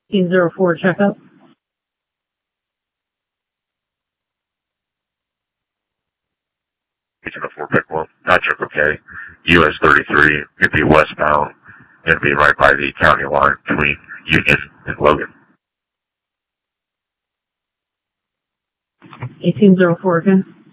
1804 checkup. 1804 Pickle, Patrick, okay. US 33, it'd be westbound. It'd be right by the county line between Union and Logan. 1804 again.